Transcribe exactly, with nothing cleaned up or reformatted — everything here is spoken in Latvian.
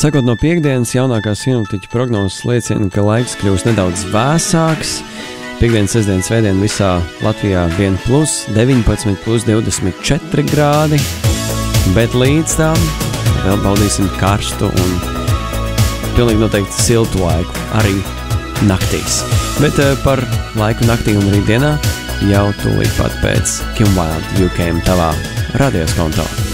Sakot no piekdienas, jaunākās sinoptiķu prognozes liecina, ka laiks kļūs nedaudz vēsāks. Piektdienas, sestdienas, svētdien visā Latvijā vien plus deviņpadsmit, plus divdesmit četri grādi, bet līdz tam vēl baudīsim karstu un pilnīgi noteikti siltu laiku arī naktīs. Bet uh, par laiku naktī un rītdienā jau tūlīt pat pēc Kim Wilde U K tavā radios kontā.